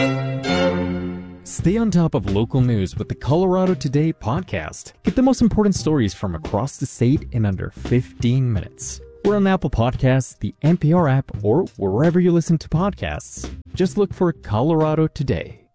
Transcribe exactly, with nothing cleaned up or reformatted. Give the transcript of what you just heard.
Stay on top of local news with the Colorado Today podcast. Get the most important stories from across the state in under fifteen minutes. We're on Apple Podcasts, the N P R app, or wherever you listen to podcasts. Just look for Colorado Today.